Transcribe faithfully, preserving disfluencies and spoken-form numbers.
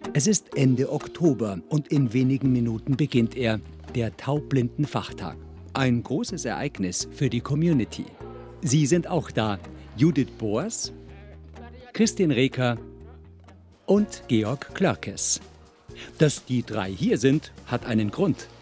Es ist Ende Oktober und in wenigen Minuten beginnt er, der Taubblindenfachtag. Ein großes Ereignis für die Community. Sie sind auch da, Judith Boers, Christin Reker und Georg Klörkes. Dass die drei hier sind, hat einen Grund.